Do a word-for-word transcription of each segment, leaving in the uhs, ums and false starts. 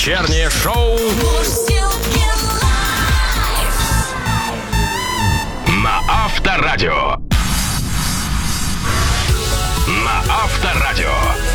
Вечернее шоу на Авторадио. На Авторадио.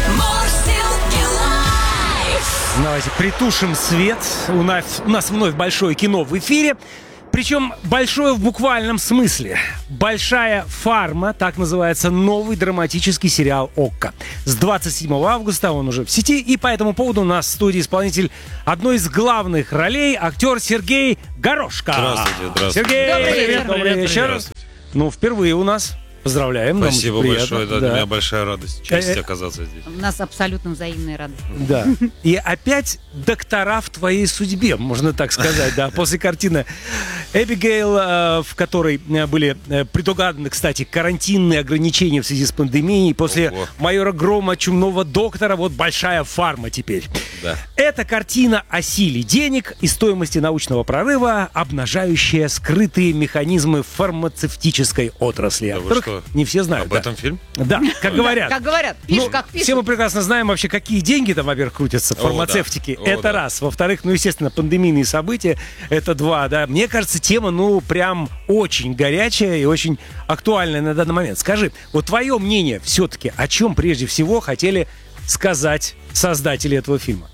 Давайте притушим свет. У нас, у нас вновь большое кино в эфире. Причем большое в буквальном смысле. «Большая фарма», так называется новый драматический сериал ОККО. С двадцать седьмого августа он уже в сети, и по этому поводу у нас в студии исполнитель одной из главных ролей, актер Сергей Горошко. Здравствуйте, здравствуйте. Сергей, Добрый привет, вечер. добрый вечер. Здравствуйте. Ну, впервые у нас. Поздравляем. нам Спасибо очень приятно. большое, да, Да. для меня большая радость, честь Э, э. оказаться здесь. У нас абсолютно взаимная радость. Да. И опять доктора в твоей судьбе, можно так сказать, да. После картины Эбигейл, э, в которой э, были э, предугаданы, кстати, карантинные ограничения в связи с пандемией, после Ого. майора Грома, Чумного доктора, вот «Большая фарма» теперь. Да. Это картина о силе денег и стоимости научного прорыва, обнажающая скрытые механизмы фармацевтической отрасли, о Да вы которых что? не все знают. Об да. этом фильм? Да, как говорят. Как говорят, пишешь, Ну, как все пишут. мы прекрасно знаем вообще, какие деньги там, во-первых, крутятся в О, фармацевтике. да. О, Это да. раз. Во-вторых, ну, естественно, пандемийные события. Это два, да. Мне кажется, тема, ну, прям очень горячая и очень актуальная на данный момент. Скажи, вот твое мнение все-таки, о чем прежде всего хотели сказать создатели этого фильма?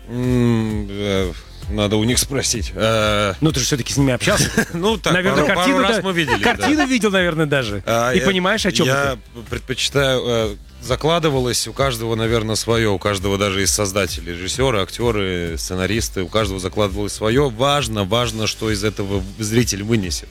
М, э, Надо у них спросить. Э, Ну, ты же все-таки с ними общался. Ну, так, Наверное, пару, картину, пару раз да, мы видели. картину да. видел, наверное, даже. А, И я- понимаешь, о чем Я это? предпочитаю, э, закладывалось у каждого, наверное, свое, у каждого даже из создателей, режиссеры, актеры, сценаристы, у каждого закладывалось свое. Важно, важно, что из этого зритель вынесет.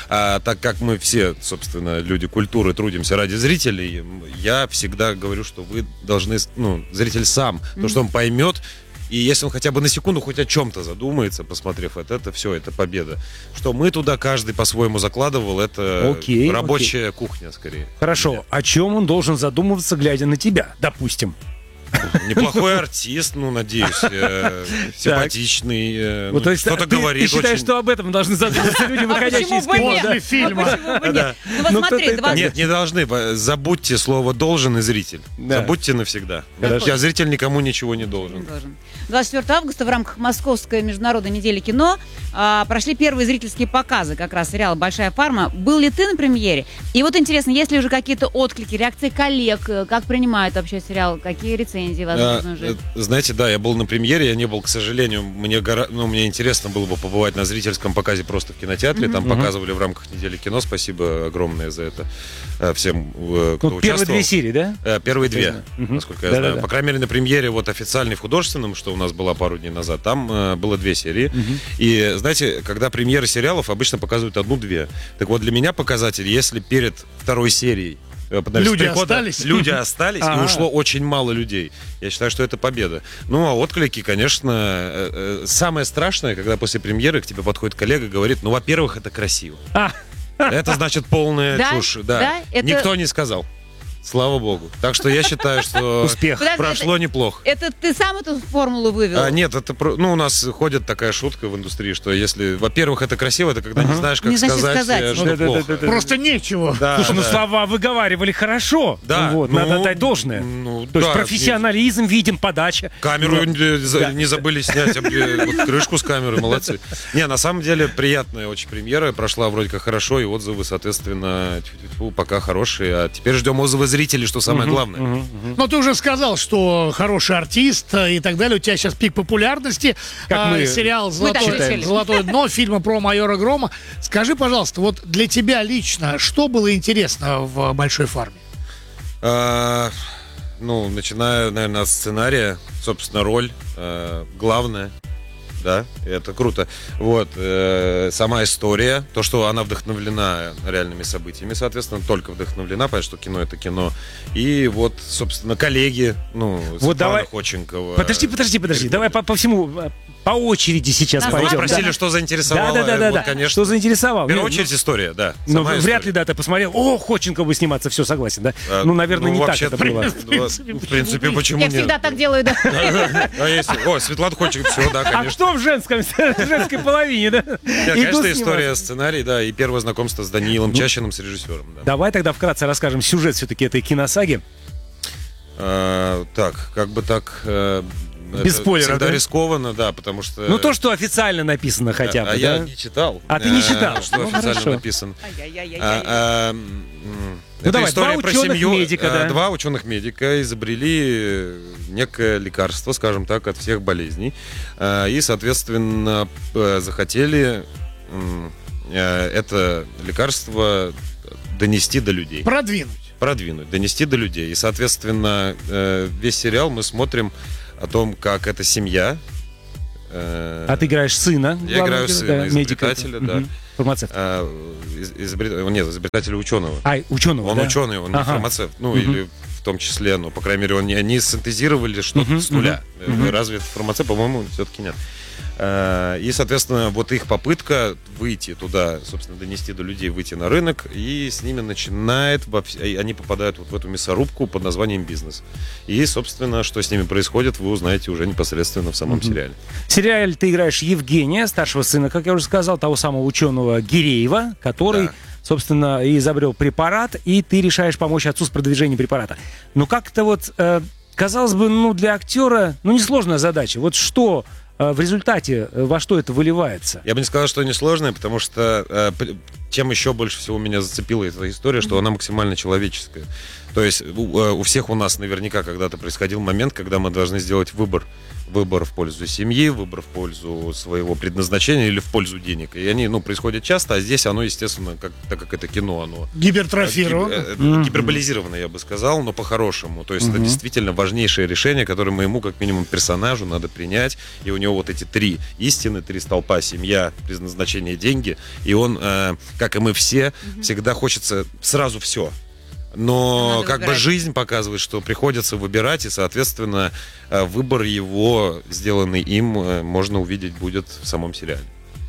А так как мы все, собственно, люди культуры, трудимся ради зрителей, я всегда говорю, что вы должны, ну, зритель сам, то, что он поймет. И если он хотя бы на секунду хоть о чем-то задумается, посмотрев это, это все, это победа. Что мы туда каждый по-своему закладывал, это Окей, рабочая кухня скорее. Хорошо. О чем он должен задумываться, глядя на тебя, допустим? Неплохой артист, ну, надеюсь, э, симпатичный, э, Вот, ну, то есть что-то ты, говорит. ты считаешь, очень- что об этом должны задуматься люди, выходящие почему из бы кино? нет? да? А почему бы нет? Да. Ну вот Ну, смотри, кто-то и два- так. Нет, не должны. Вы Забудьте слово «должен» и «зритель». Да. Забудьте навсегда. Хорошо. Я зритель никому ничего не Не должен. должен. двадцать четвёртого августа в рамках Московской международной недели кино а, прошли первые зрительские показы как раз сериала «Большая фарма». Был ли ты на премьере? И вот интересно, есть ли уже какие-то отклики, реакции коллег, э, как принимают вообще сериал, какие рецензии, возможно, А, уже? э, Знаете, да, я был на премьере, я не был, к сожалению, мне, гора... ну, мне интересно было бы побывать на зрительском показе просто в кинотеатре, там показывали в рамках недели кино, спасибо огромное за это э, всем, э, кто Ну, первые участвовал. две серии, да? Э, Первые две, Естественно. Мгм. насколько я Да-да-да. знаю. По крайней мере, на премьере вот официальной в художественном, что у нас была пару дней назад, там э, было две серии. И, знаете, когда премьеры сериалов обычно показывают одну-две. Так вот, для меня показатель, если перед второй серией э, под Люди перехода остались? люди остались, и Ага. ушло очень мало людей. Я считаю, что это победа. Ну, а отклики, конечно, э, э, самое страшное, когда после премьеры к тебе подходит коллега и говорит, ну, во-первых, это красиво. А, Это значит полная Да? чушь. Да. Да? Это- Никто не сказал. Слава богу. Так что я считаю, что успех. Подожди, прошло неплохо. Это ты сам эту формулу вывел? А, нет, это про- ну у нас ходит такая шутка в индустрии, что если, во-первых, это красиво, это когда не знаешь, как Не знаешь, что сказать, сказать. э, что Ну, да-да-да-да-да. плохо. Просто нечего. Да, Слушай, ну да. слова выговаривали хорошо. Да, Вот, ну, надо отдать должное. ну, То есть да, профессионализм виден, подача. Камеру Вот. э, за- Да. не забыли снять, об- э, вот крышку с камеры, молодцы. Не, на самом деле приятная очень премьера, прошла вроде как хорошо, и отзывы, соответственно, тьфу-тьфу, пока хорошие. А теперь ждем отзывы зрителей, что самое главное. Но ты уже сказал, что хороший артист э, и так далее. У тебя сейчас пик популярности. Как А, мы- сериал так «Золотое, решили. «Золотое дно», фильма про майора Грома. Скажи, пожалуйста, вот для тебя лично, что было интересно в «Большой фарме»? А, ну, начиная, наверное, от сценария, собственно, роль э, главная. Да, это круто. Вот, э, сама история, то, что она вдохновлена реальными событиями, соответственно, только вдохновлена, понятно, что кино — это кино. И вот, собственно, коллеги, ну, Светлана давай- Ходченкова. Подожди, подожди, подожди. Давай по, по всему, э, по очереди сейчас Назвать? Вы пойдем. спросили, Да. что заинтересовало. Да, да, да, да, вот, да. конечно. Что заинтересовало? В первую Ну, очередь история, да. Ну, сама вряд история. ли, да, ты посмотрел, о, Ходченко бы сниматься, все, согласен, да? А, Ну, наверное, не так вообще, это было. В принципе, в принципе, почему Я нет? всегда так делаю, да. А если- О, Светлана Ходченкова, все, да, А конечно. что в женском, женской половине, да? Нет, Иду конечно, сниматься. история, сценарий, да, и первое знакомство с Даниилом Чащиным, с режиссером. Да. Давай тогда вкратце расскажем сюжет все-таки этой киносаги. А, так, как бы так, э, Без это спойлера, всегда да? рискованно, да, потому что... Ну, то, что официально написано хотя бы, А да? я не читал. А ты не э, читал? Что Ну, официально хорошо. написано. Ай-яй-яй-яй-яй. А, а, м, Ну, это давай, история два про ученых-медика, семью. да. А, Два ученых-медика изобрели некое лекарство, скажем так, от всех болезней. А, И, соответственно, п- захотели м, э, это лекарство донести до людей. Продвинуть. Продвинуть, донести до людей. И, соответственно, э, весь сериал мы смотрим о том, как эта семья... э, А ты играешь сына. Я играю главного сына, героя, да, медика. изобретателя, да. Мгм. Фармацевт. э, из- изобрет- Нет, изобретателя ученого. А, ученого, Он да? ученый, он не Ага. фармацевт. Ну, Мгм. или в том числе, ну, по крайней мере, он не, они синтезировали что-то Мгм, с нуля. мгм, Э, Разве это фармацевт? По-моему, все-таки нет. Э, И, соответственно, вот их попытка выйти туда, собственно, донести до людей, выйти на рынок, и с ними начинает, во вс- и они попадают вот в эту мясорубку под названием бизнес. И, собственно, что с ними происходит, вы узнаете уже непосредственно в самом Мгм. сериале. В сериале ты играешь Евгения, старшего сына, как я уже сказал, того самого ученого Гиреева, который, Да. собственно, и изобрел препарат, и ты решаешь помочь отцу с продвижением препарата. Но как-то вот, э, казалось бы, ну, для актера, ну, несложная задача. Вот что э, в результате, э, во что это выливается? Я бы не сказал, что несложное, потому что э, п- чем еще больше всего меня зацепила эта история, что она максимально человеческая. То есть у, э, у всех у нас наверняка когда-то происходил момент, когда мы должны сделать выбор. Выбор в пользу семьи, выбор в пользу своего предназначения или в пользу денег. И они, ну, происходят часто, а здесь оно, естественно, как, так как это кино, оно Гипертрофирован. Гип- э, Мгм. гиперболизировано, я бы сказал, но по-хорошему. То есть Мгм. это действительно важнейшее решение, которое моему, как минимум, персонажу надо принять. И у него вот эти три истины, три столпа: семья, предназначение, деньги. И он, э, как и мы все, всегда хочется сразу все. Но Надо как бы выбирать. жизнь показывает, что приходится выбирать, и, соответственно, э, выбор его, сделанный им, э, можно увидеть будет в самом сериале.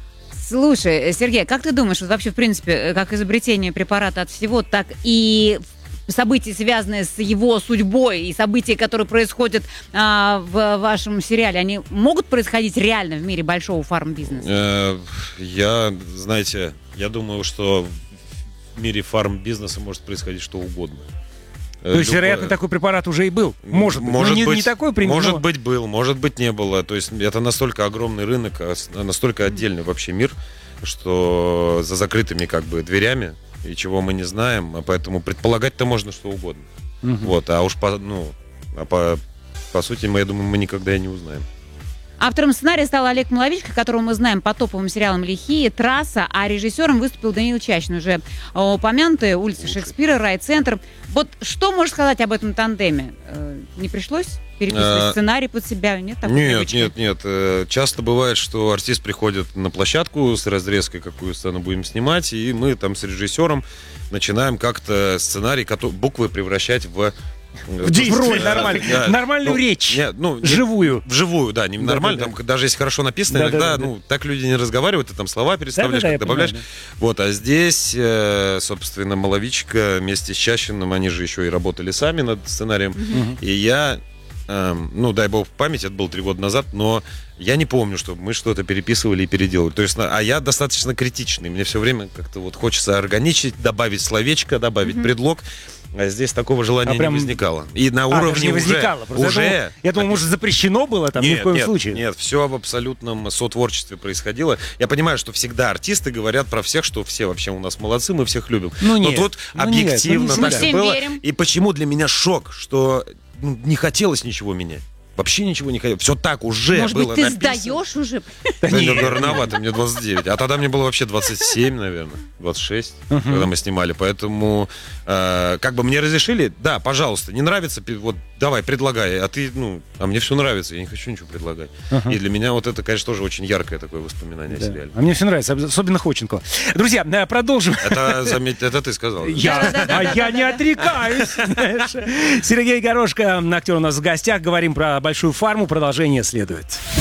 Слушай, Сергей, как ты думаешь, вот вообще, в принципе, э, как изобретение препарата от всего, так и события, связанные с его судьбой, и события, которые происходят а, в вашем сериале, они могут происходить реально в мире большого фармбизнеса? Э, Я, знаете, я думаю, что в мире фарм-бизнеса может происходить что угодно. То есть, вероятно, такой препарат уже и был. Может быть. Может Ну, не, быть, не такой пример, может но- быть, был, может быть, не было. То есть это настолько огромный рынок, а с- настолько отдельный вообще мир, что за закрытыми как бы дверями, и чего мы не знаем, а поэтому предполагать-то можно что угодно. Мгм. Вот, а уж по, ну, а по, по сути, мы, я думаю, мы никогда и не узнаем. Автором сценария стал Олег Маловичка, которого мы знаем по топовым сериалам «Лихие», «Трасса», а режиссером выступил Даниил Чачин, уже э, упомянутые «Улица Шекспира», «Райцентр». Вот что можешь сказать об этом тандеме? Э, Не пришлось переписывать А, сценарий под себя? Нет такой Нет, привычки? нет, нет. Э, Часто бывает, что артист приходит на площадку с разрезкой, какую сцену будем снимать, и мы там с режиссером начинаем как-то сценарий, кото- буквы превращать в... В действие. В роль нормальную. Да. Нормальную Ну, речь. не- ну, не- Живую. Вживую, да, не Да, нормально. да, Там, даже если хорошо написано, Да, да, иногда, да, да. ну, так люди не разговаривают, ты там слова переставляешь, Да, да, да, как я добавляешь. понимаю, Вот, а здесь, э, собственно, Маловичка вместе с Чащиным, они же еще и работали сами над сценарием. Мгм. И я, эм, ну, дай бог память, это было три года назад, но я не помню, чтобы мы что-то переписывали и переделывали. То есть, на- а я достаточно критичный. Мне все время как-то вот хочется органичить, добавить словечко, добавить предлог. А здесь такого желания А прям- не возникало. И на А, уровне даже не уже... возникало. Просто уже Я думал, я думал, может, запрещено было там, ни в коем нет, случае. Нет, все в абсолютном сотворчестве происходило. Я понимаю, что всегда артисты говорят про всех, что все вообще у нас молодцы, мы всех любим. Ну, Но нет, тут ну, нет, объективно ну, не так всегда. Мы было. всем верим. И почему для меня шок, что ну, не хотелось ничего менять. Вообще ничего не хотелось. Все так уже Может было быть, ты написано. сдаешь уже? Да нет, рановато, мне двадцать девять. А тогда мне было вообще двадцать семь, наверное, двадцать шесть, когда мы снимали. Поэтому, э, как бы мне разрешили, да, пожалуйста, не нравится, пи- вот давай, предлагай. А ты, ну, а мне все нравится, я не хочу ничего предлагать. Ага. И для меня вот это, конечно, тоже очень яркое такое воспоминание Да. о сериале. А мне все нравится, особенно Ходченкова. Друзья, э, продолжим. Это, заметь, это ты сказал. да? Я, Да-да-да-да-да-да. а я не отрекаюсь. знаешь. Сергей Горошко, актер у нас в гостях. Говорим про большую фарму. Продолжение следует.